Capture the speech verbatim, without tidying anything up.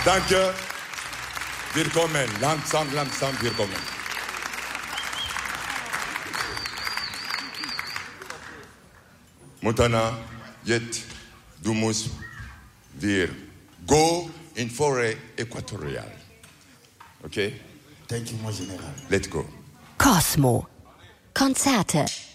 Danke. Willkommen. Langsam, langsam, willkommen. Montana, jetzt, du musst wir go in Forêt équatoriale. Okay? Thank you, mon General. Let's go. Cosmo. Konzerte.